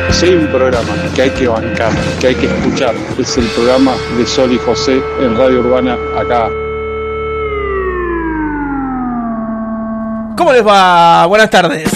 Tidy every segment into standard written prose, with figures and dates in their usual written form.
Si hay un programa que hay que bancar, que hay que escuchar, es el programa de Sol y José en Radio Urbana, acá. ¿Cómo les va? Buenas tardes.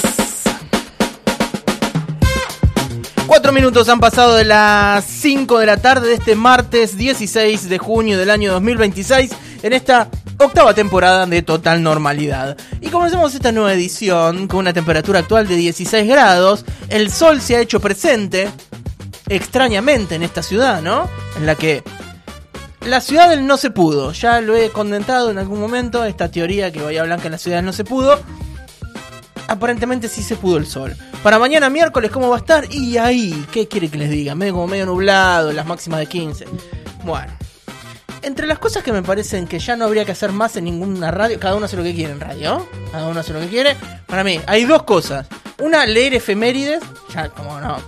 4 minutos han pasado de las 5 de la tarde de este martes 16 de junio del año 2026 en esta octava temporada de Total Normalidad. Y comenzamos esta nueva edición con una temperatura actual de 16 grados. El sol se ha hecho presente extrañamente en esta ciudad, ¿no? En la que la ciudad del no se pudo. Ya lo he comentado en algún momento, esta teoría que Bahía Blanca en la ciudad del no se pudo. Aparentemente sí se pudo el sol. Para mañana miércoles, ¿cómo va a estar? Y ahí, ¿qué quiere que les diga? Medio nublado, las máximas de 15. Bueno, entre las cosas que me parecen que ya no habría que hacer más en ninguna radio, cada uno hace lo que quiere en radio, cada uno hace lo que quiere. Para mí, hay dos cosas. Una, leer efemérides. Ya, como no.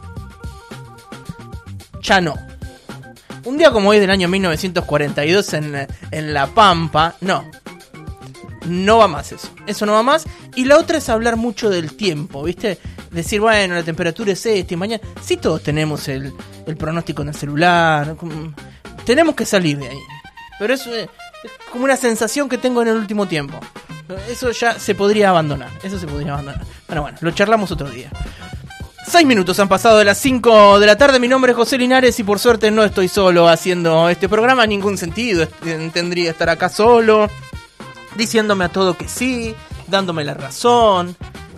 Ya no. Un día como hoy del año 1942 en La Pampa, no va más eso. Eso no va más. Y la otra es hablar mucho del tiempo, ¿viste? Decir, bueno, la temperatura es esta y mañana. Sí, todos tenemos el pronóstico en el celular. Tenemos que salir de ahí. Pero eso es como una sensación que tengo en el último tiempo. Eso ya se podría abandonar. Pero bueno, lo charlamos otro día. 6 minutos han pasado de las 5 de la tarde. Mi nombre es José Linares y por suerte no estoy solo haciendo este programa. En ningún sentido tendría estar acá solo, diciéndome a todo que sí, dándome la razón,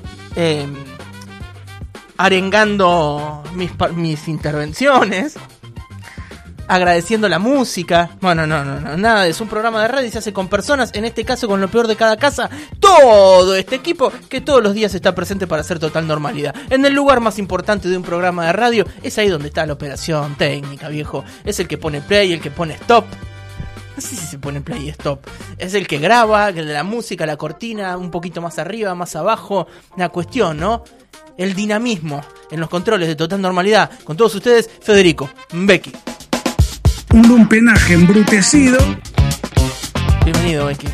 arengando mis intervenciones, agradeciendo la música. Bueno, no, nada, es un programa de radio y se hace con personas, en este caso con lo peor de cada casa, todo este equipo que todos los días está presente para hacer total normalidad. En el lugar más importante de un programa de radio, es ahí donde está la operación técnica, viejo. Es el que pone play, el que pone stop. No sé si se pone play y stop. Es el que graba, el de la música, la cortina, un poquito más arriba, más abajo. La cuestión, ¿no? El dinamismo en los controles de total normalidad. Con todos ustedes, Federico Becky. Un lumpenaje embrutecido. Bienvenido, Becky.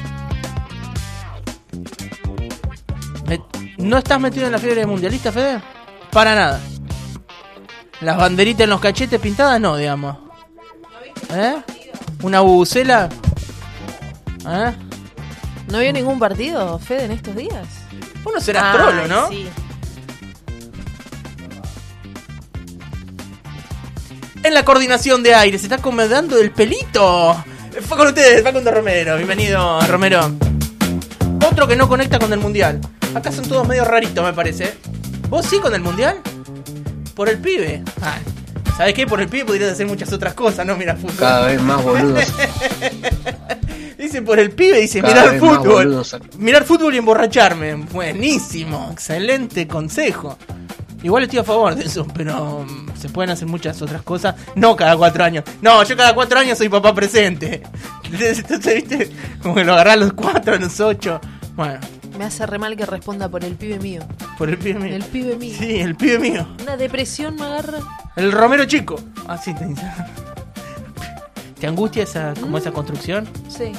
¿No estás metido en la fiebre mundialista, Fede? Para nada. Las banderitas en los cachetes pintadas, no, digamos. ¿Una bubucela? ¿No vio ningún partido, Fede, en estos días? Vos no serás trolo, ¿no? Sí. En la coordinación de aire se está acomodando el pelito. Fue con ustedes, Facundo Romero. Bienvenido, Romero. Otro que no conecta con el mundial. Acá son todos medio raritos, me parece. ¿Vos sí con el mundial? Por el pibe. ¿Sabés qué? Por el pibe podrías hacer muchas otras cosas, ¿no? Mirar fútbol. Cada vez más boludos. Dice por el pibe, dice mirar fútbol. Mirar fútbol y emborracharme. Buenísimo, excelente consejo. Igual estoy a favor de eso, pero se pueden hacer muchas otras cosas. No cada 4 años. No, yo cada 4 años soy papá presente. Entonces, ¿viste? Como que lo agarrás a los 4, a los 8. Bueno. Me hace re mal que responda por el pibe mío. Por el pibe mío. El pibe mío. Sí, el pibe mío. Una depresión me agarra. El Romero chico. Así te dice. ¿Te angustia esa construcción? Sí.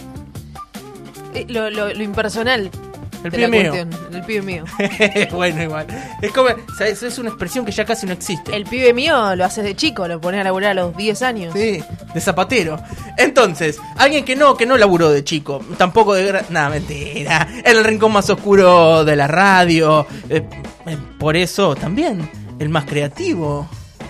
Lo impersonal. El pibe mío. El pibe mío. Bueno, igual. Es como, ¿sabes? Es una expresión que ya casi no existe. El pibe mío lo haces de chico, lo pones a laburar a los 10 años. Sí, de zapatero. Entonces, alguien que no laburó de chico, tampoco de nada, mentira. En el rincón más oscuro de la radio. Por eso también, el más creativo.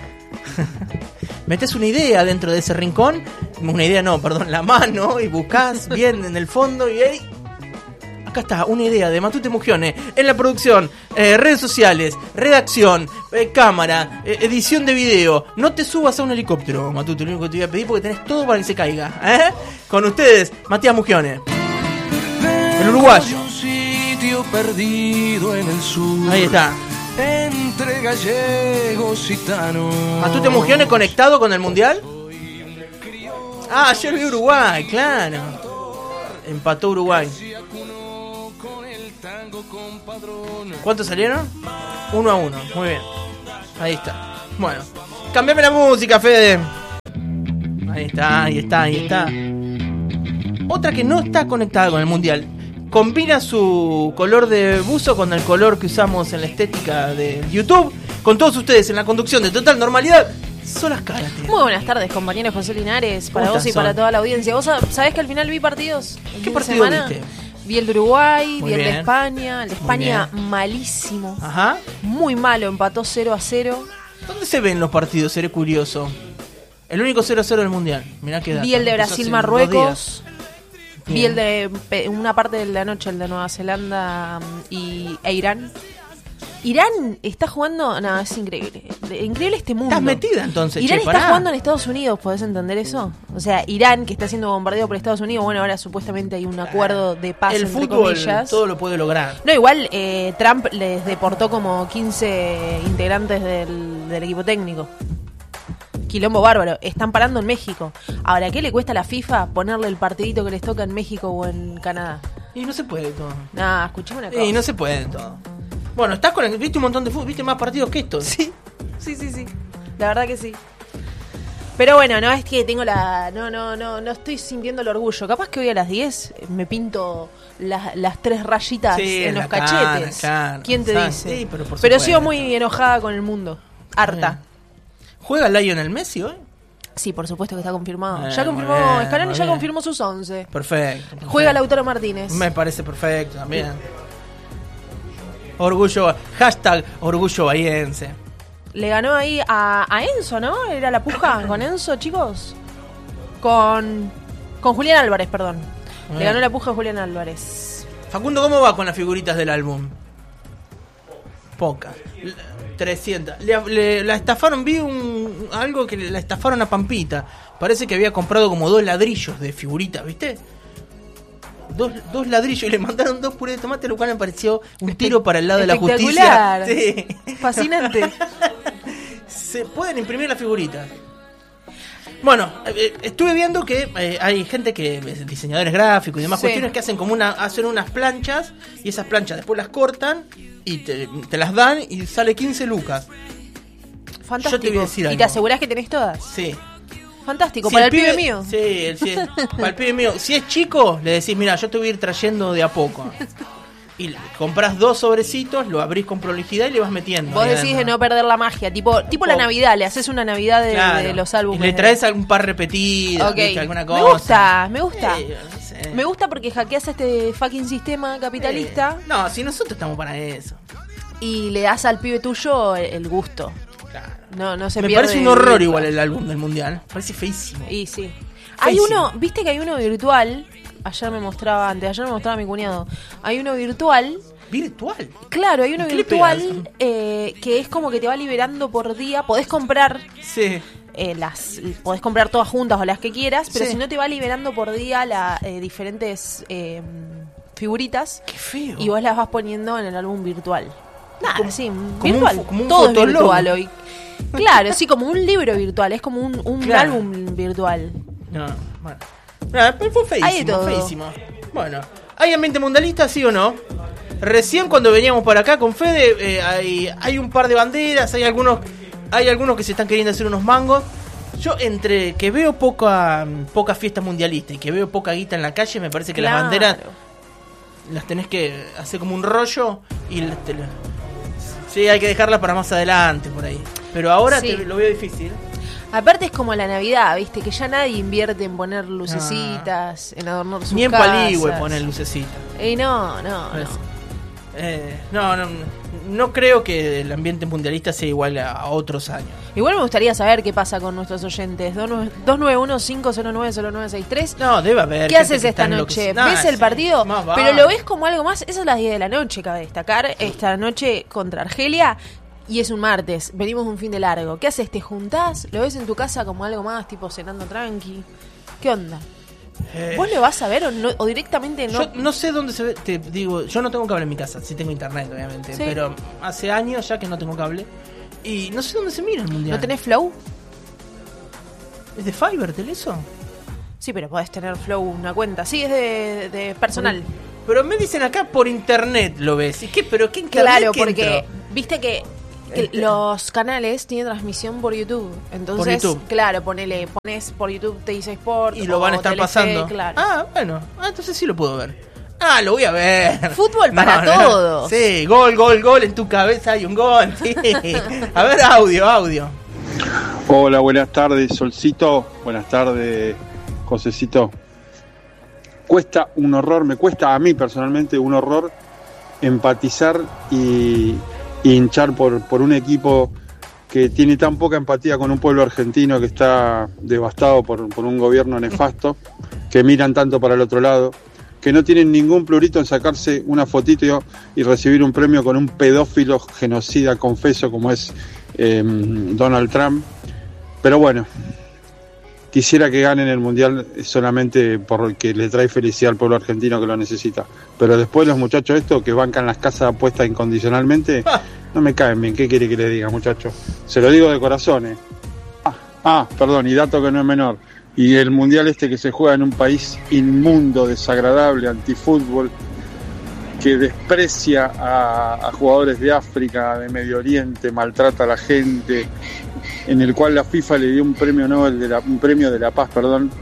Metes una idea dentro de ese rincón. La mano, y buscás bien en el fondo y ahí. Acá está, una idea de Matute Mugione en la producción, redes sociales, redacción, cámara, edición de video. No te subas a un helicóptero, Matute, lo único que te voy a pedir porque tenés todo para que se caiga. Con ustedes, Matías Mugione, el uruguayo. Ahí está. Entre gallegos y gitanos. Matute Mugione conectado con el mundial. Ayer vi Uruguay, claro. Empató Uruguay. ¿Cuántos salieron? 1-1, muy bien. Ahí está. Bueno, cambiame la música, Fede. Ahí está. Otra que no está conectada con el mundial. Combina su color de buzo con el color que usamos en la estética de YouTube. con todos ustedes en la conducción de Total Normalidad, Solas Karate. Muy buenas tardes, compañero José Linares, para ¿Cómo vos y estás, para Sol? toda la audiencia. ¿Vos sabés que al final vi partidos? ¿Qué partido viste? Vi el de Uruguay, Muy vi el de bien. España. El de Muy España bien. malísimo, Ajá. muy malo, empató 0-0. ¿Dónde se ven los partidos? Seré curioso. El único 0-0 del Mundial. Mirá qué dato. Vi el de Empezó hace 2 días. Brasil-Marruecos. Vi Bien. el de una parte de la noche, el de Nueva Zelanda e Irán. Irán está jugando, no, es increíble. Increíble este mundo. ¿Estás metida entonces? Irán che, está pará. jugando en Estados Unidos, ¿podés entender eso? O sea, Irán, que está siendo bombardeado por Estados Unidos, bueno, ahora supuestamente hay un acuerdo de paz, El entre fútbol comillas. todo lo puede lograr. No, igual Trump les deportó como 15 integrantes del equipo técnico. Quilombo bárbaro. Están parando en México. Ahora, ¿qué le cuesta a la FIFA ponerle el partidito que les toca en México o en Canadá? Y no se puede todo. Nah, escuchame una cosa. Y no se puede todo. Bueno, estás con viste un montón de fútbol, viste más partidos que estos. Sí. La verdad que sí. Pero bueno, no es que tengo no estoy sintiendo el orgullo. Capaz que hoy a las 10 me pinto las 3 rayitas Sí, en los la cara, cachetes. claro. ¿Quién te ¿Sabes? dice? Sí, pero por sigo supuesto. muy enojada con el mundo. Harta. ¿Juega Lionel Messi hoy? Sí, por supuesto que está confirmado. Muy Ya confirmó, bien, Scaloni muy ya bien. confirmó sus 11. Perfecto. Juega Lautaro Martínez. Me parece perfecto también. Orgullo, hashtag orgullo bahiense. Le ganó ahí a Enzo, ¿no? Era la puja con Enzo, chicos. Con Julián Álvarez, perdón. Le Bien. ganó la puja a Julián Álvarez. Facundo, ¿cómo va con las figuritas del álbum? Pocas. 300. La estafaron, vi algo que la estafaron a Pampita. Parece que había comprado como 2 ladrillos de figuritas, ¿viste? Dos ladrillos y le mandaron 2 purés de tomate, lo cual me pareció un tiro para el lado de la justicia. Espectacular. Sí. Fascinante. Se pueden imprimir las figuritas. Bueno, estuve viendo que hay gente que diseñadores gráficos y demás Sí. cuestiones que hacen como hacen unas planchas y esas planchas después las cortan y te las dan y sale 15 lucas. Fantástico. Yo te voy a decir ¿Y algo. te asegurás que tenés todas? Sí. Fantástico, Si para el pibe mío. Sí, para el pibe mío. Si es chico, le decís, mira, yo te voy a ir trayendo de a poco. Y compras 2 sobrecitos, lo abrís con prolijidad y le vas metiendo. Vos ahí decís adentro. de no perder la magia, tipo la Navidad, le haces una Navidad de, Claro. de los álbumes. Y le traes algún par repetido, Ok. ¿viste? Alguna cosa. Me gusta. Sí, no sé. Me gusta porque hackeas a este fucking sistema capitalista No, si nosotros estamos para eso. y le das al pibe tuyo el gusto. Claro. No se Me pierde parece un horror virtual. igual el álbum del mundial. Parece feísimo. Y sí. Hay Feísimo. uno, viste que hay uno virtual. Ayer me mostraba mi cuñado. Hay uno virtual. Virtual. Claro, hay uno ¿Qué le virtual que es como que te va liberando por día. Podés comprar Sí. podés comprar todas juntas o las que quieras, pero Sí. si no te va liberando por día diferentes figuritas Qué feo. y vos las vas poniendo en el álbum virtual. Nada, Como- sí, como virtual. un como un todo es fotolog. virtual hoy. Claro, sí, como un libro virtual, es como un Claro. álbum virtual. No, bueno. Nada, pero fue Hay de feísimo, todo. feísimo. Bueno, ¿hay ambiente mundialista, sí o no? Recién cuando veníamos para acá con Fede, hay un par de banderas, hay algunos que se están queriendo hacer unos mangos. Yo entre que veo poca fiesta mundialista y que veo poca guita en la calle, me parece que Claro. las banderas las tenés que hacer como un rollo y sí, hay que dejarlas para más adelante por ahí. Pero ahora Sí. lo veo difícil. Aparte es como la Navidad, viste, que ya nadie invierte en poner lucecitas, en adornar sus Ni en casas. Paligüe poner lucecita. Y no. No creo que el ambiente mundialista sea igual a otros años. Igual me gustaría saber qué pasa con nuestros oyentes. 291-509-0963. No, debe haber. ¿Qué gente haces que esta está noche? enloquecida. ¿Ves Nah, el sí, partido? más Pero vale. lo ves como algo más. Eso es las 10 de la noche, cabe destacar. Esta noche contra Argelia. Y es un martes. Venimos de un fin de largo. ¿Qué haces? ¿Te juntás? ¿Lo ves en tu casa como algo más, tipo cenando tranqui? ¿Qué onda? ¿Vos lo vas a ver o directamente no? Yo no sé dónde se ve. Te digo, yo no tengo cable en mi casa. Sí tengo internet, obviamente. Sí. Pero hace años ya que no tengo cable. Y no sé dónde se mira el mundial. ¿No tenés Flow? ¿Es de Fivertel eso? Sí, pero podés tener Flow una cuenta. Sí, es de personal. Pero me dicen acá por internet lo ves. ¿Y qué? ¿Pero qué internet? Claro, ¿Qué porque entro? viste que los canales tienen transmisión por YouTube. Entonces, Por YouTube. claro, pones por YouTube Teis Sport Y lo van a o estar Telefe, pasando. Claro. Ah, bueno. Entonces sí lo puedo ver. Ah, lo voy a ver. Fútbol para todo. Sí, gol, en tu cabeza hay un gol. Sí. A ver, audio. Hola, buenas tardes, Solcito. Buenas tardes, Josecito. Cuesta un horror, me cuesta a mí personalmente un horror empatizar y hinchar por un equipo que tiene tan poca empatía con un pueblo argentino que está devastado por un gobierno nefasto, que miran tanto para el otro lado, que no tienen ningún plurito en sacarse una fotito y recibir un premio con un pedófilo genocida confeso como es Donald Trump. Pero bueno, quisiera que ganen el Mundial solamente porque le trae felicidad al pueblo argentino que lo necesita. Pero después los muchachos estos que bancan las casas apuestas incondicionalmente, no me caen bien. ¿Qué quiere que les diga, muchachos? Se lo digo de corazón, perdón, y dato que no es menor. Y el Mundial este que se juega en un país inmundo, desagradable, antifútbol, que desprecia a jugadores de África, de Medio Oriente, maltrata a la gente, en el cual la FIFA le dio un premio de la paz,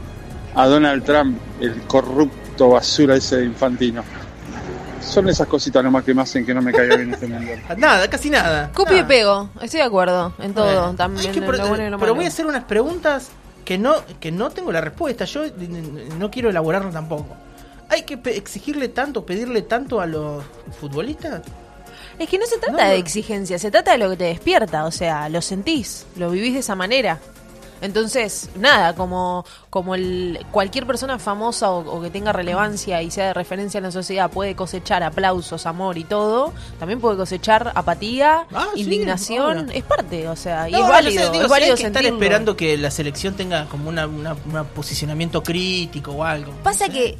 a Donald Trump, el corrupto basura ese de Infantino. Son esas cositas nomás que me hacen que no me caiga bien este mundial. Nada, casi nada. Copio y pego, estoy de acuerdo en todo, Bueno. también. Es que pero voy a hacer unas preguntas que no tengo la respuesta. Yo no quiero elaborarlo tampoco. ¿Hay que exigirle tanto, pedirle tanto a los futbolistas? Es que no se trata de exigencia, se trata de lo que te despierta, o sea, lo sentís, lo vivís de esa manera. Entonces, nada, como cualquier persona famosa o que tenga relevancia y sea de referencia en la sociedad puede cosechar aplausos, amor y todo, también puede cosechar apatía, indignación, sí, es parte, o sea, y no, es válido, no sé, es válido que estar sentirlo. esperando que la selección tenga como un posicionamiento crítico o algo. Pasa que,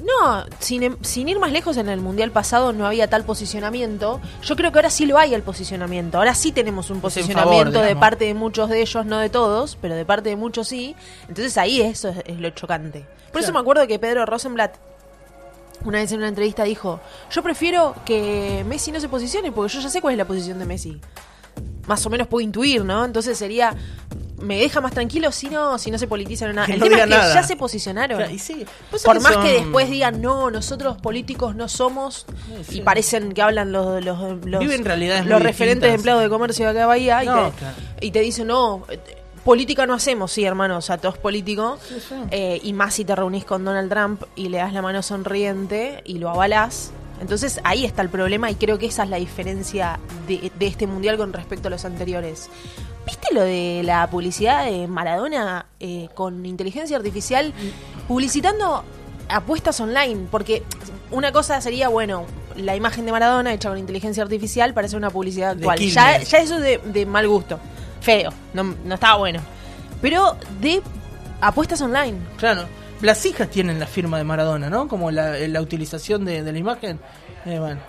sin ir más lejos, en el Mundial pasado no había tal posicionamiento. Yo creo que ahora sí lo hay el posicionamiento. Ahora sí tenemos un posicionamiento favor, de parte de muchos de ellos, no de todos, pero de parte de muchos sí. Entonces ahí eso es lo chocante. Por eso me acuerdo que Pedro Rosenblatt una vez en una entrevista dijo: yo prefiero que Messi no se posicione porque yo ya sé cuál es la posición de Messi. Más o menos puedo intuir, ¿no? Entonces sería... Me deja más tranquilo si no se politizan nada. Que El no tema es diga que nada. ya se posicionaron. Claro, y sí. Por más que después digan, no, nosotros políticos no somos, Sí. y parecen que hablan los Viven realidades los muy referentes de distintas. empleados de comercio de acá de Bahía, No, y te dicen, no, política no hacemos, sí, hermano, o sea, todo es político, y más si te reunís con Donald Trump y le das la mano sonriente y lo avalás. Entonces ahí está el problema y creo que esa es la diferencia de este mundial con respecto a los anteriores. ¿Viste lo de la publicidad de Maradona con inteligencia artificial publicitando apuestas online? Porque una cosa sería, bueno, la imagen de Maradona hecha con inteligencia artificial parece una publicidad actual. Ya eso es de mal gusto, feo, no estaba bueno. Pero de apuestas online. Claro, las hijas tienen la firma de Maradona, ¿no? Como la utilización de la imagen. Bueno.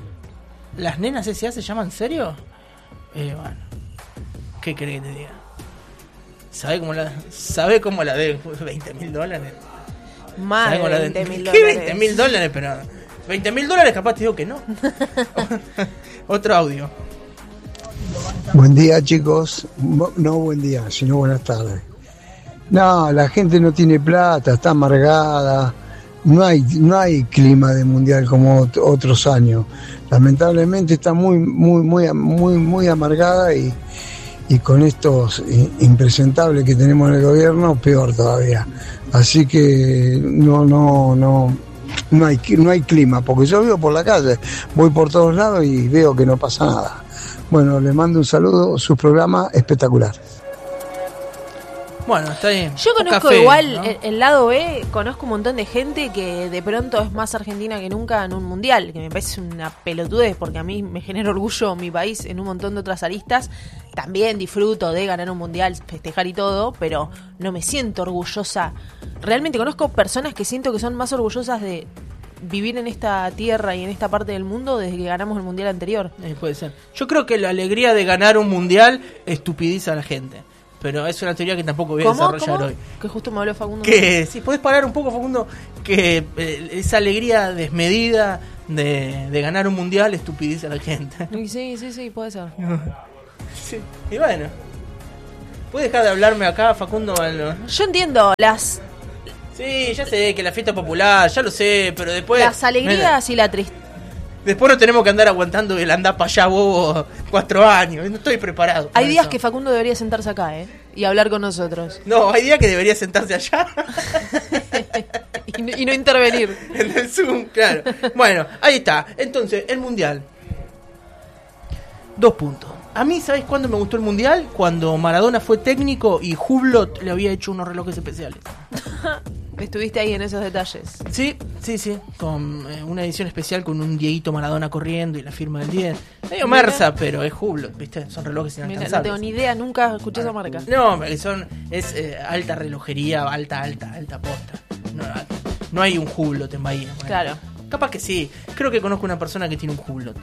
¿Las nenas S.A. se llaman serio? Bueno. ¿Qué querés que te diga? ¿Sabe cómo la de $20,000? Más de $20,000. $20,000. ¿Qué $20,000? Pero $20,000 capaz te digo que no. Otro audio. Buen día, chicos. No buen día, sino buenas tardes. No, la gente no tiene plata, está amargada. No hay clima de mundial como otros años. Lamentablemente está muy amargada y con estos impresentables que tenemos en el gobierno, peor todavía. Así que no hay clima, porque yo vivo por la calle, voy por todos lados y veo que no pasa nada. Bueno, les mando un saludo, su programa espectacular. Bueno, está bien. Yo conozco Café, igual ¿no? el lado B, conozco un montón de gente que de pronto es más argentina que nunca en un mundial, que me parece una pelotudez porque a mí me genera orgullo mi país en un montón de otras aristas. También disfruto de ganar un mundial, festejar y todo, pero no me siento orgullosa. Realmente conozco personas que siento que son más orgullosas de vivir en esta tierra y en esta parte del mundo desde que ganamos el mundial anterior. Puede ser. Yo creo que la alegría de ganar un mundial estupidiza a la gente. Pero es una teoría que tampoco voy a desarrollar hoy. Que justo me habló Facundo. Que si podés parar un poco, Facundo, que esa alegría desmedida de ganar un mundial estupidiza a la gente. Sí, puede ser. Sí. Y bueno, ¿puedes dejar de hablarme acá, Facundo? Yo entiendo Sí, ya sé que la fiesta popular, ya lo sé, pero después... Las alegrías y la tristeza. Después no tenemos que andar aguantando el andar para allá, bobo, 4 años. No estoy preparado. Hay días eso. que Facundo debería sentarse acá, y hablar con nosotros. No, hay días que debería sentarse allá. y no intervenir. En el Zoom, claro. Bueno, ahí está. Entonces, el Mundial. 2 puntos. A mí, ¿sabes cuándo me gustó el Mundial? Cuando Maradona fue técnico y Hublot le había hecho unos relojes especiales. Estuviste ahí en esos detalles. Sí. Con una edición especial con un Dieguito Maradona corriendo y la firma del 10. Medio Mersa, pero es Hublot, ¿viste? Son relojes Mira, inalcanzables. no tengo ni idea, nunca escuché esa marca. No, es alta relojería, alta posta. No hay un Hublot en Bahía. Bueno. Claro. Capaz que sí. Creo que conozco una persona que tiene un Hublot.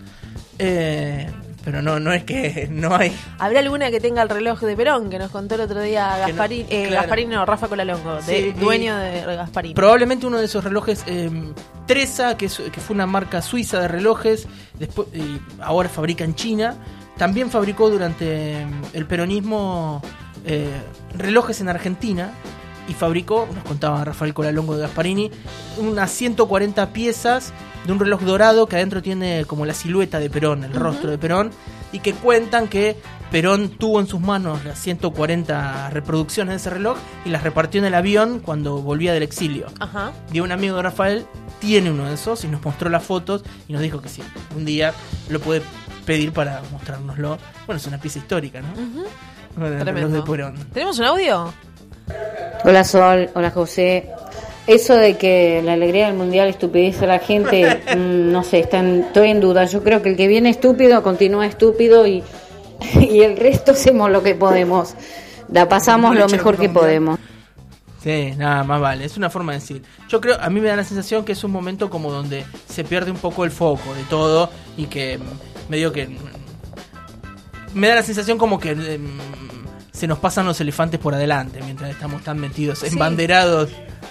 Pero no es que no hay. ¿Habrá alguna que tenga el reloj de Perón que nos contó el otro día Gasparín? Claro. Gasparín no, Rafa Colalongo, Sí, dueño de Gasparín. Probablemente uno de esos relojes, Tresa, que fue una marca suiza de relojes, después ahora fabrica en China. También fabricó durante el peronismo relojes en Argentina. Y fabricó, nos contaba Rafael Colalongo de Gasparini, unas 140 piezas de un reloj dorado que adentro tiene como la silueta de Perón, el rostro de Perón, y que cuentan que Perón tuvo en sus manos las 140 reproducciones de ese reloj y las repartió en el avión cuando volvía del exilio. Ajá. Y un amigo de Rafael tiene uno de esos y nos mostró las fotos y nos dijo que sí, un día lo puede pedir para mostrárnoslo. Bueno, es una pieza histórica, ¿no? Bueno, el reloj de Perón. ¿Tenemos un audio? Hola Sol, hola José. Eso de que la alegría del mundial estupidiza a la gente, no sé, estoy en duda. Yo creo que el que viene estúpido continúa estúpido y el resto hacemos lo que podemos. La pasamos lo mejor que podemos. Sí, nada más vale, es una forma de decir. Yo creo, a mí me da la sensación que es un momento como donde se pierde un poco el foco de todo y que medio que me da la sensación como que se nos pasan los elefantes por adelante mientras estamos tan metidos, Sí. embanderados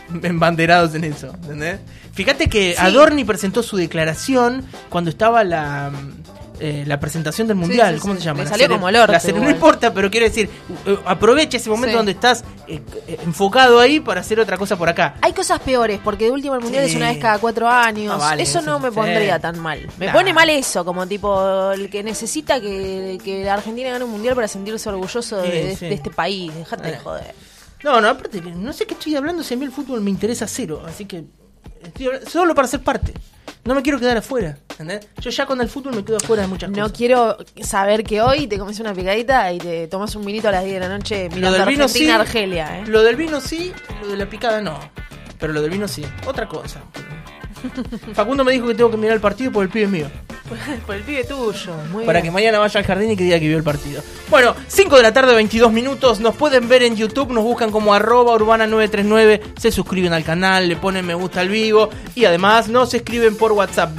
en eso, ¿entendés? Fíjate que Sí. Adorni presentó su declaración cuando estaba la presentación del mundial. Sí, ¿Cómo sí. se llama? Le salió como el orto No igual. importa, pero quiero decir, aprovecha ese momento Sí. donde estás enfocado ahí para hacer otra cosa por acá. Hay cosas peores, porque de último el mundial Sí. es una vez cada 4 años. Ah, vale, eso no me sí. pondría tan mal. Me Nah. pone mal eso, como tipo el que necesita que la Argentina gane un mundial para sentirse orgulloso de este país. Dejate de joder. No, aparte, no sé qué estoy hablando, si a mí el fútbol me interesa cero, así que estoy hablando solo para ser parte. No me quiero quedar afuera, ¿entendés? Yo ya con el fútbol me quedo afuera de muchas No cosas. quiero saber que hoy te comes una picadita y te tomas un vinito a las 10 de la noche Lo mirando del vino sí, Argentina-Argelia, ¿eh? Lo del vino sí, lo de la picada no. Pero lo del vino sí, otra cosa. Facundo me dijo que tengo que mirar el partido por el pibe mío. Por el pibe tuyo. Muy Para bien. que mañana vaya al jardín y que diga que vio el partido. Bueno, 5 de la tarde, 22 minutos. Nos pueden ver en YouTube, nos buscan como @urbana939. Se suscriben al canal, le ponen me gusta al vivo. Y además nos escriben por WhatsApp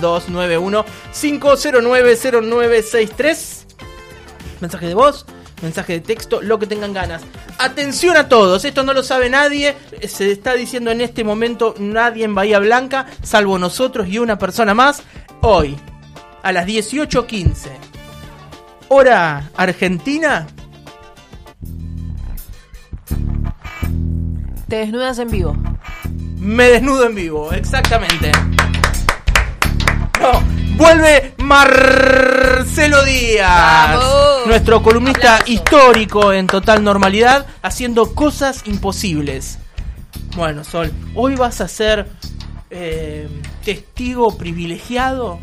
291-509-0963. Mensaje de voz, mensaje de texto, lo que tengan ganas. Atención a todos, esto no lo sabe nadie. Se está diciendo en este momento nadie en Bahía Blanca, salvo nosotros y una persona más. Hoy, a las 18:15, hora argentina. Te desnudas en vivo. Me desnudo en vivo, exactamente. No, vuelve Marcelo Díaz, ¡Vamos! nuestro columnista Aplauso. histórico en total normalidad, haciendo cosas imposibles. Bueno, Sol, hoy vas a ser testigo privilegiado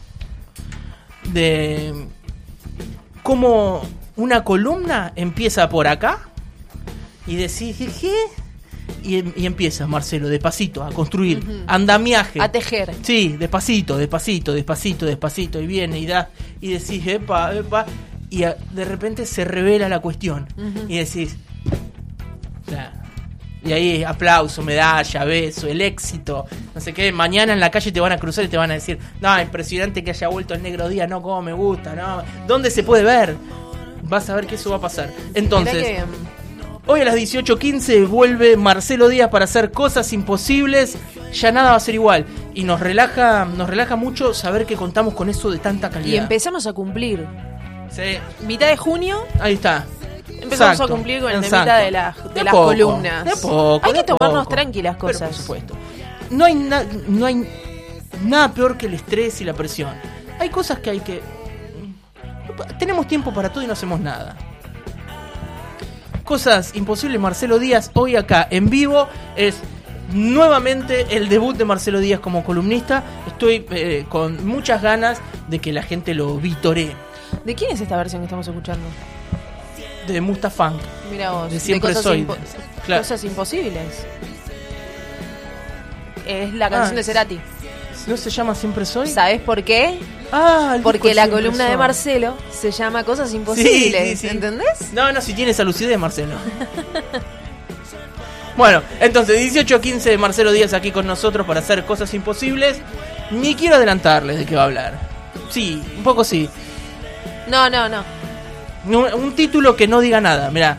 de cómo una columna empieza por acá y decís, ¿qué? Y empieza, Marcelo, despacito, a construir, andamiaje. A tejer. Sí, despacito, y viene y da, y decís, epa, y de repente se revela la cuestión. Y decís, claro. Y ahí aplauso, medalla, beso, el éxito, no sé qué. Mañana en la calle te van a cruzar y te van a decir, no, impresionante que haya vuelto el Negro Díaz, no, cómo me gusta, no. ¿Dónde se puede ver? Vas a ver que eso va a pasar. Entonces, Mirá que, hoy a las 18:15 vuelve Marcelo Díaz para hacer cosas imposibles. Ya nada va a ser igual. Y nos relaja mucho saber que contamos con eso de tanta calidad. y empezamos a cumplir. Sí, Mitad de junio ahí está. empezamos vamos a cumplir con el temita de las columnas. De poco, hay que de tomarnos poco. tranquilas Pero cosas. por supuesto. No hay nada peor que el estrés y la presión. Hay cosas que hay que... Tenemos tiempo para todo y no hacemos nada. Cosas imposibles, Marcelo Díaz, hoy acá en vivo. Es nuevamente el debut de Marcelo Díaz como columnista. Estoy con muchas ganas de que la gente lo vitoree. ¿De quién es esta versión que estamos escuchando? De Mustafunk. Mira vos, De Siempre Soy. Claro. Cosas imposibles. Es la canción de Cerati. ¿No se llama Siempre Soy? ¿Sabés por qué? El Porque disco la Siempre columna de Soy. Marcelo se llama Cosas Imposibles, Sí. ¿entendés? No, si tiene esa lucidez, Marcelo. Bueno, entonces 18:15 de Marcelo Díaz aquí con nosotros para hacer Cosas Imposibles. Ni quiero adelantarles de qué va a hablar. Sí, un poco sí. No. Un título que no diga nada, mirá.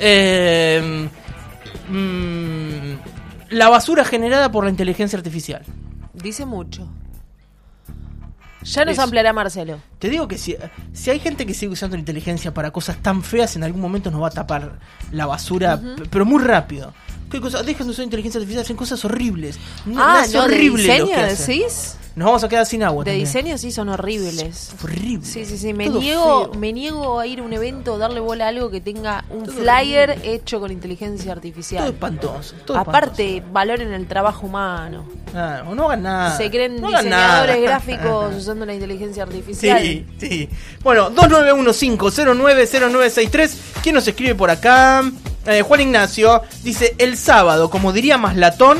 La basura generada por la inteligencia artificial. Dice mucho. Ya nos Eso. ampliará Marcelo. Te digo que si hay gente que sigue usando la inteligencia para cosas tan feas, en algún momento nos va a tapar la basura, pero muy rápido. ¿Qué cosa? Dejan de usar inteligencia artificial, hacen cosas horribles. Es ¿de horrible lo diseño que hacen. decís? Nos vamos a quedar sin agua. De también. diseño sí son horribles. Horrible. Sí. Todo feo. Me niego a ir a un evento, darle bola a algo que tenga un flyer hecho con inteligencia Todo artificial. espantoso. Aparte, valoren el trabajo humano. O no hagan nada. Se creen No hagan diseñadores nada. gráficos usando la inteligencia artificial. Sí. Bueno, 2915-090963. ¿Quién nos escribe por acá? Juan Ignacio dice: el sábado, como diría Maslatón,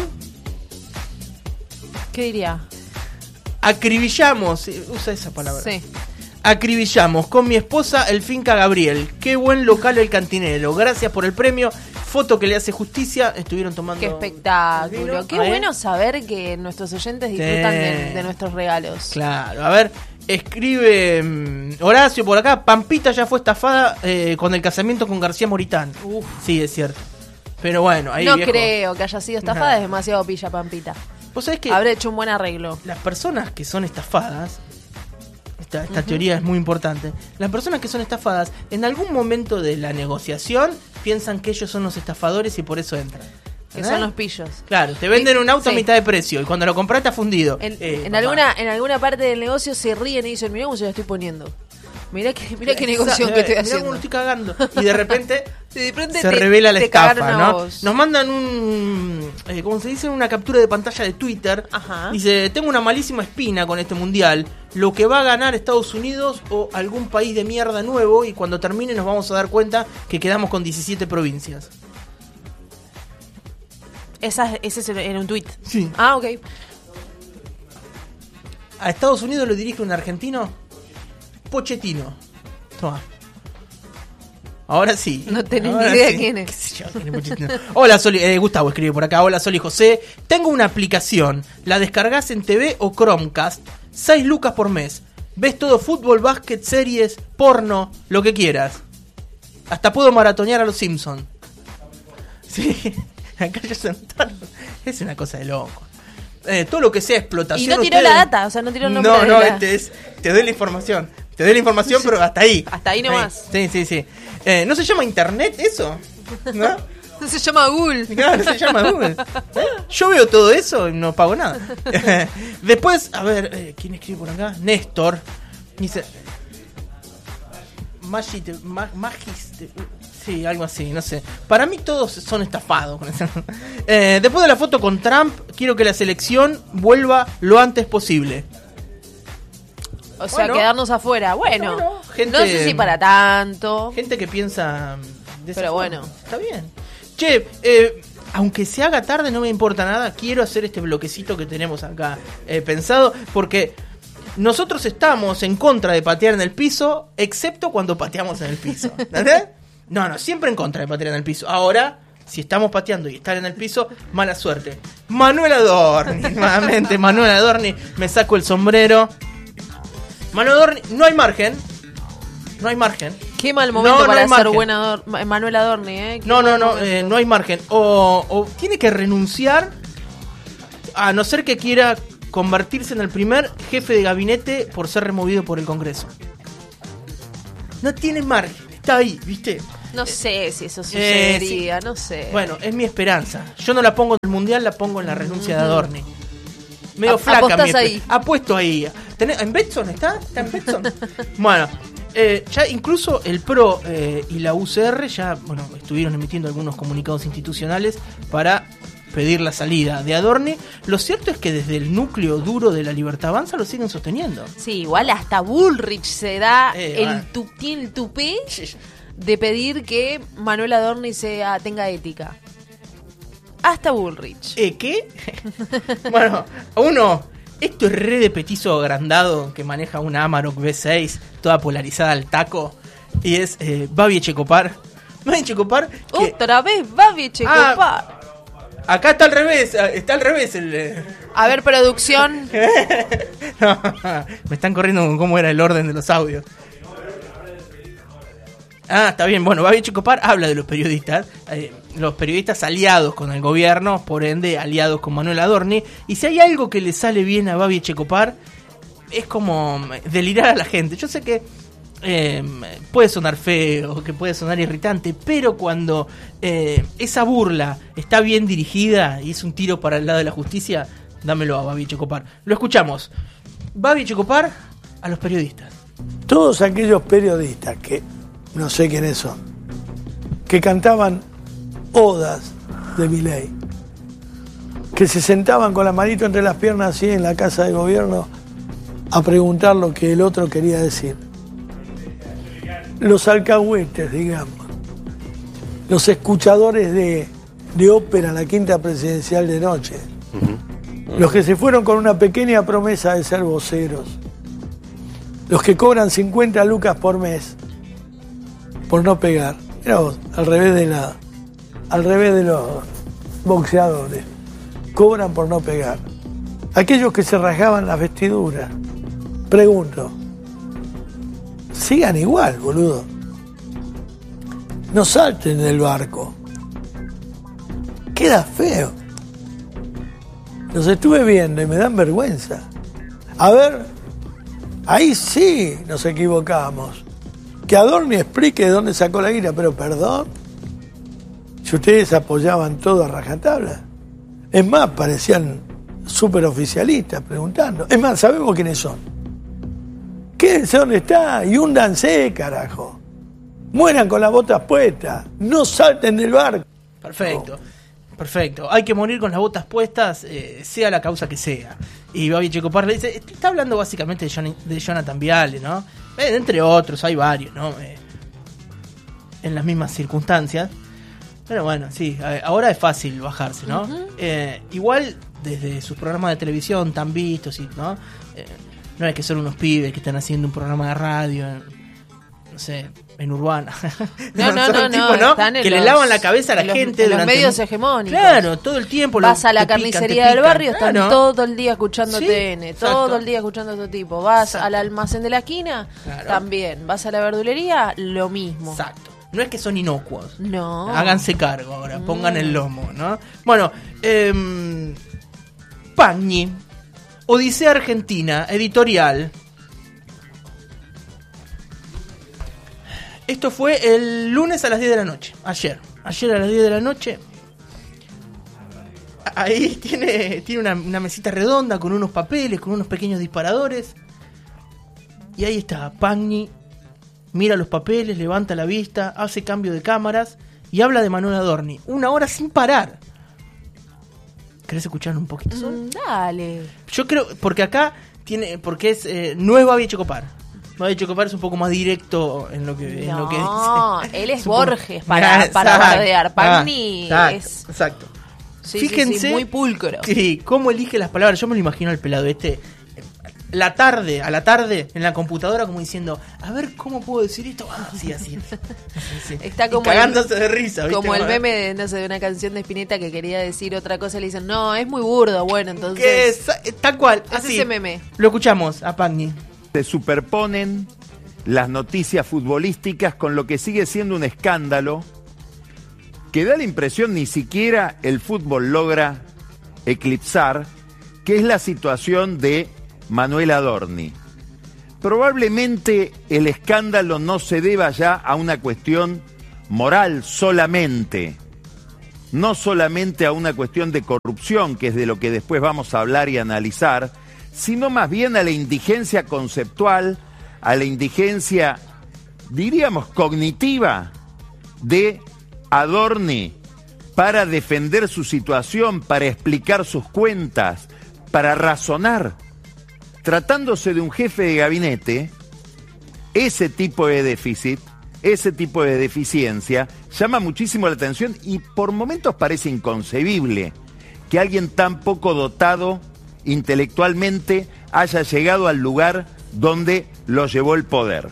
¿Qué diría? acribillamos. Usa esa palabra. Sí. Acribillamos con mi esposa el Finca Gabriel. Qué buen local el Cantinero. Gracias por el premio. Foto que le hace justicia. Estuvieron tomando. Qué espectáculo. vino. Qué A ver. bueno saber que nuestros oyentes disfrutan de nuestros regalos. Claro, a ver. Escribe Horacio por acá. Pampita ya fue estafada con el casamiento con García Moritán. Uf. Sí, es cierto. Pero bueno, ahí No viejo. creo que haya sido estafada, es demasiado pilla Pampita. Vos sabés que Habrá hecho un buen arreglo. las personas que son estafadas, esta teoría es muy importante, las personas que son estafadas en algún momento de la negociación piensan que ellos son los estafadores y por eso entran. Que son los pillos. Claro, te venden un auto a Sí. mitad de precio y cuando lo compras está fundido. En papá. alguna parte del negocio se ríen y dicen, mirá cómo se la estoy poniendo. Mirá qué negocio que estoy Mirá haciendo. cómo lo estoy cagando. Y de repente De repente se te- revela la te estafa, cagaron a ¿no? vos. Nos mandan ¿cómo se dice? Una captura de pantalla de Twitter. Ajá. Dice: tengo una malísima espina con este mundial. Lo que va a ganar Estados Unidos o algún país de mierda nuevo. Y cuando termine nos vamos a dar cuenta que quedamos con 17 provincias. Ese es en un tuit. Sí. Ah, ok. ¿A Estados Unidos lo dirige un argentino? Pochettino. Toma. Ahora sí. No tenés Ahora ni idea sí. quién es. ¿Qué sé yo? ¿Quién es Pochettino? Hola, Soli. Gustavo escribe por acá. Hola, Soli José. Tengo una aplicación. La descargas en TV o Chromecast. 6 lucas por mes. Ves todo fútbol, básquet, series, porno, lo que quieras. Hasta puedo maratonear a los Simpsons. Sí. Acá ya sentaron. Es una cosa de loco. Todo lo que sea explotación. Y no tiró ustedes- la data, o sea, no tiró el nombre No, de no, la- te doy la información. Te doy la información, pero hasta ahí. Hasta ahí nomás. Sí. ¿No se llama internet eso? ¿No? Se llama Google. Claro, se llama Google. Yo veo todo eso y no pago nada. Después, a ver, ¿quién escribe por acá? Néstor. Dice... Sí, algo así, no sé. Para mí todos son estafados. Con eso. Después de la foto con Trump, quiero que la selección vuelva lo antes posible. O sea, Bueno. quedarnos afuera. Bueno, gente- no sé si para tanto. Gente que piensa de esa Pero forma. bueno. Está bien. Che, aunque se haga tarde no me importa nada. Quiero hacer este bloquecito que tenemos acá pensado. Porque nosotros estamos en contra de patear en el piso, excepto cuando pateamos en el piso. ¿Entendés? No, siempre en contra de patear en el piso. Ahora, si estamos pateando y estar en el piso, mala suerte. Manuel Adorni, nuevamente Manuel Adorni. Me saco el sombrero. Manuel Adorni, no hay margen. No hay margen. Qué mal momento No para hay ser margen. buena Manuel Adorni, ¿eh? Qué No, mal momento. no hay margen. O tiene que renunciar, a no ser que quiera convertirse en el primer jefe de gabinete por ser removido por el Congreso. No tiene margen, está ahí, ¿viste? No sé si eso sucedería, no sé. Bueno, es mi esperanza. Yo no la pongo en el Mundial, la pongo en la renuncia de Adorni. Medio flaca. Ahí. Apuesto ahí. ¿En Betson está? ¿Está en Betson? Bueno, ya incluso el PRO y la UCR ya estuvieron emitiendo algunos comunicados institucionales para pedir la salida de Adorni. Lo cierto es que desde el núcleo duro de la Libertad Avanza lo siguen sosteniendo. Sí, igual hasta Bullrich se da el tupé de pedir que Manuel Adorni tenga ética. Hasta Bullrich. ¿Qué? Bueno, esto es re de petizo agrandado que maneja una Amarok V6 toda polarizada al taco y es Babi Echecopar. Babi Echecopar que... Otra vez Babi Echecopar. Acá está al revés A ver, producción. No, me están corriendo con cómo era el orden de los audios. Está bien. Bueno, Babi Echecopar habla de los periodistas aliados con el gobierno, por ende aliados con Manuel Adorni. Y si hay algo que le sale bien a Babi Echecopar, es como delirar a la gente. Yo sé que puede sonar feo, que puede sonar irritante, pero cuando esa burla está bien dirigida y es un tiro para el lado de la justicia, dámelo a Babi Echecopar. Lo escuchamos. Babi Echecopar a los periodistas. Todos aquellos periodistas que no sé quiénes son, que cantaban odas de Milei, que se sentaban con la manito entre las piernas así en la casa de gobierno a preguntar lo que el otro quería decir. Los alcahuetes, digamos, los escuchadores de ópera en la Quinta Presidencial de noche, los que se fueron con una pequeña promesa de ser voceros, los que cobran 50 lucas por mes por no pegar. Mirá vos, al revés de los boxeadores, cobran por no pegar. Aquellos que se rasgaban las vestiduras, pregunto, sigan igual, boludo. No salten del barco. Queda feo. Los estuve viendo y me dan vergüenza. A ver, ahí sí nos equivocamos. Que Adorni explique de dónde sacó la guita, pero perdón, si ustedes apoyaban todo a rajatabla. Es más, parecían súper oficialistas preguntando. Es más, sabemos quiénes son. Quédense donde está y húndanse, carajo. Mueran con las botas puestas. No salten del barco. Perfecto. Hay que morir con las botas puestas, sea la causa que sea. Y Babi Echecopar le dice, está hablando básicamente de Jonathan Viale, ¿no? Entre otros, hay varios, ¿no? En las mismas circunstancias. Pero bueno, sí, ahora es fácil bajarse, ¿no? Igual, desde sus programas de televisión tan vistos, ¿no? No es que son unos pibes que están haciendo un programa de radio, no sé, en Urbana. No. Que le lavan la cabeza a la gente en los medios hegemónicos. Claro, todo el tiempo. Vas a la carnicería del barrio, están todo el día escuchando Sí, TN, todo el día escuchando otro tipo. Vas al almacén de la esquina, también. Vas a la verdulería, lo mismo. Exacto. No es que son inocuos. No. Háganse cargo ahora, pongan el lomo, ¿no? Bueno, Pagni, Odisea Argentina, editorial. Esto fue el lunes a las 10 de la noche. Ayer a las 10 de la noche. Ahí tiene una mesita redonda con unos papeles, con unos pequeños disparadores. Y ahí está, Pagni mira los papeles, levanta la vista, hace cambio de cámaras y habla de Manuel Adorni. 1 hora sin parar. ¿Querés escuchar un poquito? Dale. Yo creo, porque acá porque no es Babi Echecopar. Babi Echecopar es un poco más directo en lo que dice. No, él es Borges para bardear. Pagni es... Exacto. Sí, Fíjense muy pulcro. Sí, cómo elige las palabras. Yo me lo imagino al pelado a la tarde en la computadora como diciendo, a ver cómo puedo decir esto. Así. Está como cagándose de risa, ¿viste? Como el meme de una canción de Spinetta que quería decir otra cosa y le dicen, no, es muy burdo. Bueno, entonces tal cual, es así. ese meme. Lo escuchamos a Pagni. Se superponen las noticias futbolísticas con lo que sigue siendo un escándalo que da la impresión ni siquiera el fútbol logra eclipsar, que es la situación de Manuel Adorni. Probablemente el escándalo no se deba ya a una cuestión moral solamente, no solamente a una cuestión de corrupción, que es de lo que después vamos a hablar y analizar, sino más bien a la indigencia conceptual, a la indigencia, diríamos, cognitiva de Adorni para defender su situación, para explicar sus cuentas, para razonar. Tratándose de un jefe de gabinete, ese tipo de déficit, ese tipo de deficiencia llama muchísimo la atención y por momentos parece inconcebible que alguien tan poco dotado intelectualmente haya llegado al lugar donde lo llevó el poder.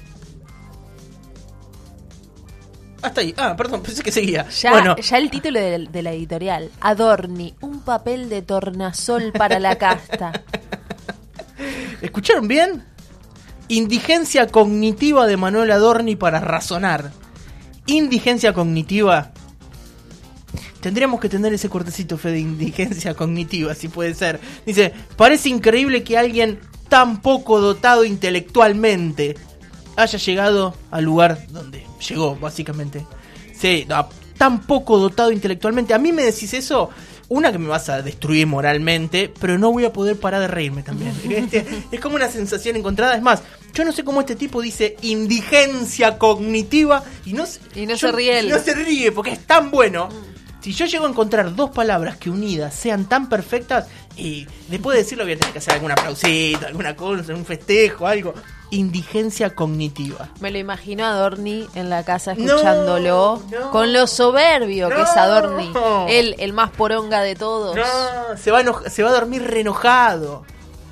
Hasta ahí. Perdón, pensé que seguía. Ya el título de la editorial. Adorni, un papel de tornasol para la casta. ¿Escucharon bien? Indigencia cognitiva de Manuel Adorni para razonar. Indigencia cognitiva. Tendríamos que tener ese cortecito, Fede, de indigencia cognitiva, si puede ser. Dice, parece increíble que alguien tan poco dotado intelectualmente haya llegado al lugar donde llegó, básicamente. Sí, no, tan poco dotado intelectualmente. A mí me decís eso, una que me vas a destruir moralmente, pero no voy a poder parar de reírme también. Es como una sensación encontrada. Es más, yo no sé cómo este tipo dice indigencia cognitiva y no se ríe él. No se ríe porque es tan bueno. Si yo llego a encontrar dos palabras que unidas sean tan perfectas, y después de decirlo voy a tener que hacer algún aplausito, alguna cosa, un festejo, algo. Indigencia cognitiva. Me lo imagino a Adorni en la casa escuchándolo, con lo soberbio que es Adorni. Él, el más poronga de todos. No, se va a dormir renojado.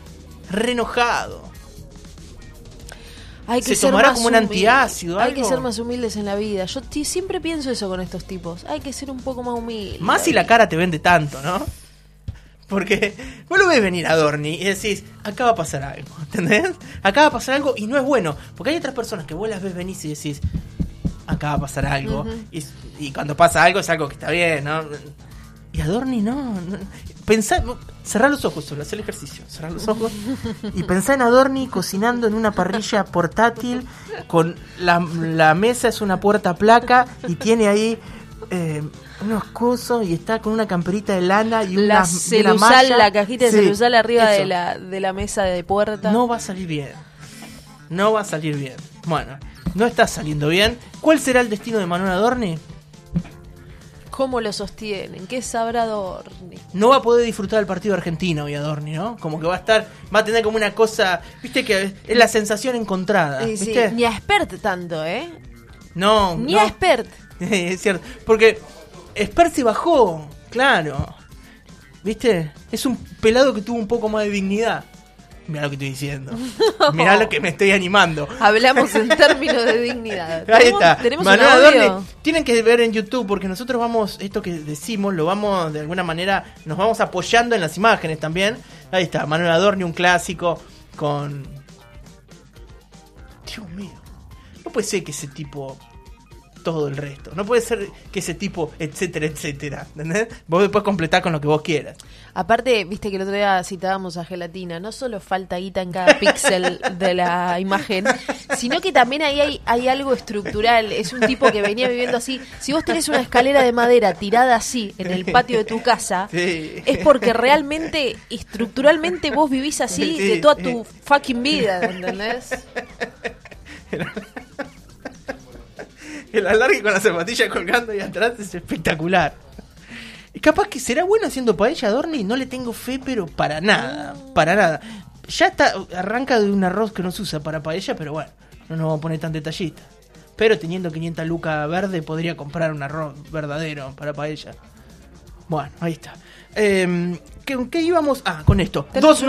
Hay que se tomará como un antiácido. Hay que ser más humildes en la vida. Yo siempre pienso eso con estos tipos. Hay que ser un poco más humilde. Más si la cara te vende tanto, ¿no? Porque vos lo ves venir a Adorni y decís, acá va a pasar algo, ¿entendés? Acá va a pasar algo y no es bueno. Porque hay otras personas que vos las ves venir y decís, acá va a pasar algo. Y cuando pasa algo es algo que está bien, ¿no? Y Adorni no. Pensá, cerrá los ojos solo, hacé el ejercicio, cerrá los ojos y pensá en Adorni cocinando en una parrilla portátil con la mesa es una puerta placa y tiene ahí unos cosos y está con una camperita de lana y una malla. La cajita de celusal arriba de la mesa de puerta. No va a salir bien. Bueno, no está saliendo bien. ¿Cuál será el destino de Manuel Adorni? ¿Cómo lo sostienen? ¿Qué sabrá Adorni? No va a poder disfrutar del partido argentino hoy Adorni, ¿no? Como que va a tener como una cosa, viste que es la sensación encontrada, ¿viste? Sí, ni a Spert tanto, ¿eh? No. Ni a Spert. Es cierto, porque Spert se bajó, claro. ¿Viste? Es un pelado que tuvo un poco más de dignidad. Mirá lo que estoy diciendo. No. Mirá lo que me estoy animando. Hablamos en términos de dignidad. Ahí está. ¿Tenemos Manuel un audio? Adorni. Tienen que ver en YouTube porque nosotros vamos, esto que decimos, lo vamos de alguna manera, nos vamos apoyando en las imágenes también. Ahí está, Manuel Adorni, un clásico con... Dios mío. No puede ser que ese tipo... todo el resto. No puede ser que ese tipo, etcétera, etcétera. ¿Entendés? Vos después completás con lo que vos quieras. Aparte, viste que el otro día citábamos a Gelatina. No solo falta guita en cada píxel de la imagen, sino que también ahí hay algo estructural. Es un tipo que venía viviendo así. Si vos tenés una escalera de madera tirada así en el patio de tu casa, sí, es porque realmente, estructuralmente, vos vivís así de toda tu fucking vida, ¿entendés? El alargue con la zapatilla colgando ahí atrás es espectacular. Y capaz que será bueno haciendo paella Adorni, no le tengo fe, pero para nada. Ya arranca de un arroz que no se usa para paella, pero bueno, no nos vamos a poner tan detallista. Pero teniendo 500 lucas verde podría comprar un arroz verdadero para paella. Bueno, ahí está. ¿Qué íbamos? Con esto.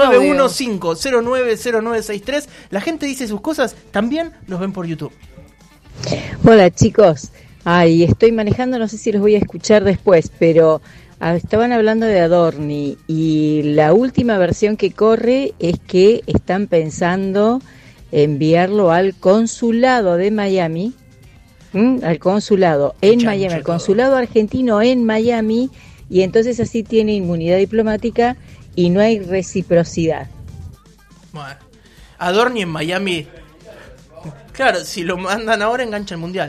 2915-090963. La gente dice sus cosas, también los ven por YouTube. Hola chicos, estoy manejando, no sé si los voy a escuchar después, pero estaban hablando de Adorni y la última versión que corre es que están pensando enviarlo al consulado de Miami, al consulado en Miami, al consulado argentino en Miami, y entonces así tiene inmunidad diplomática y no hay reciprocidad. Bueno, Adorni en Miami... Claro, si lo mandan ahora engancha el mundial.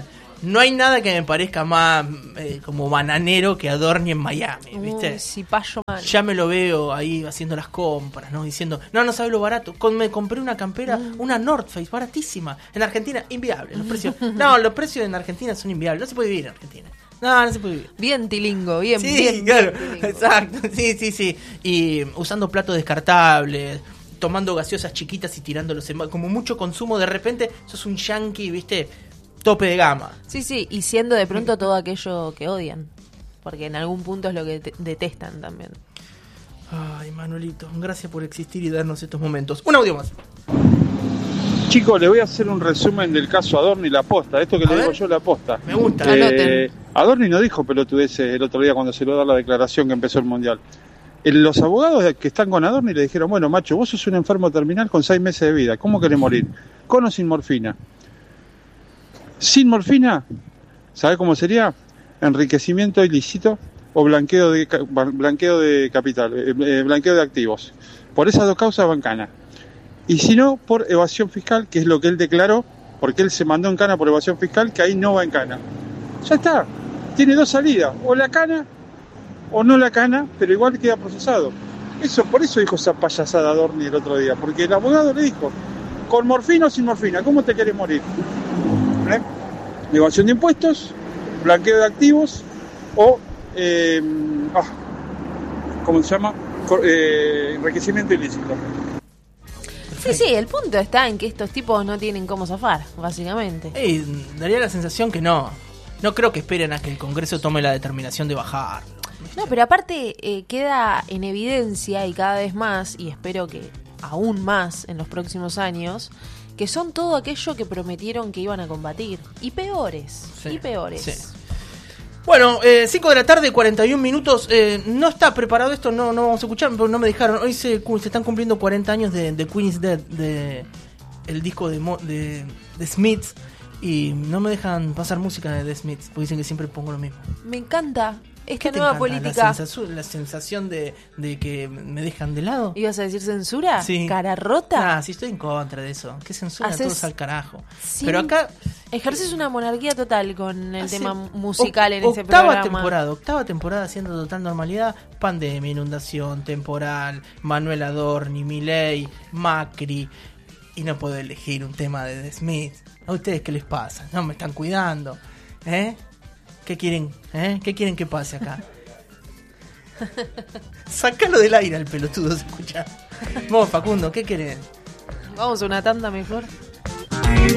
No hay nada que me parezca más como bananero que Adorni en Miami, ¿viste? Cipayo mal. Ya me lo veo ahí haciendo las compras, ¿no? Diciendo, no sabes lo barato. Me compré una campera, una North Face, baratísima. En Argentina, inviable. Los precios. No, los precios en Argentina son inviables. No se puede vivir en Argentina. No se puede vivir. Bien tilingo, bien, sí, bien. Claro, tilingo. exacto. Sí. Y usando platos descartables, tomando gaseosas chiquitas y tirándolos en... Como mucho consumo, de repente sos un yankee, ¿viste? Tope de gama. Sí, y siendo de pronto todo aquello que odian. Porque en algún punto es lo que detestan también. Ay, Manuelito, gracias por existir y darnos estos momentos. Un audio más. Chicos, le voy a hacer un resumen del caso Adorni, la posta. Esto que le digo yo, la posta. Me gusta. Adorni no dijo pelotudeces el otro día cuando se lo da la declaración que empezó el Mundial. Los abogados que están con Adorni le dijeron, bueno, macho, vos sos un enfermo terminal con 6 meses de vida. ¿Cómo querés morir? ¿Con o sin morfina? Sin morfina, ¿sabe cómo sería? Enriquecimiento ilícito o blanqueo de capital, blanqueo de activos. Por esas dos causas van cana. Y si no, por evasión fiscal, que es lo que él declaró, porque él se mandó en cana por evasión fiscal, que ahí no va en cana. Ya está, tiene 2 salidas, o la cana o no la cana, pero igual queda procesado. Por eso dijo esa payasada Adorni el otro día, porque el abogado le dijo, ¿con morfina o sin morfina? ¿Cómo te querés morir? Evasión de impuestos, blanqueo de activos o ¿cómo se llama? Enriquecimiento ilícito. Sí, el punto está en que estos tipos no tienen cómo zafar, básicamente. Daría la sensación que no creo que esperen a que el Congreso tome la determinación de bajar. No, pero aparte queda en evidencia y cada vez más, y espero que aún más en los próximos años, que son todo aquello que prometieron que iban a combatir. Y peores. Sí. Bueno, 5 de la tarde, 41 minutos. No está preparado esto, no vamos a escuchar, pero no me dejaron. Hoy se están cumpliendo 40 años de Queen's Dead, de el disco de Smiths. Y no me dejan pasar música de The Smiths, porque dicen que siempre pongo lo mismo. Me encanta esta ¿Qué nueva encanta? política. La sensación de que me dejan de lado. ¿Ibas a decir censura? Sí. ¿Cara rota? Sí, estoy en contra de eso. ¿Qué censura? Haces Todos al carajo. Pero acá ejerces una monarquía total con el tema musical en este programa. Octava temporada haciendo total normalidad. Pandemia, inundación, temporal, Manuel Adorni, Milei, Macri. Y no puedo elegir un tema de The Smiths. ¿A ustedes qué les pasa? No me están cuidando. ¿Qué quieren? ¿Qué quieren que pase acá? Sácalo del aire al pelotudo, se escucha. Vos, Facundo, ¿qué querés? Vamos a una tanda mejor.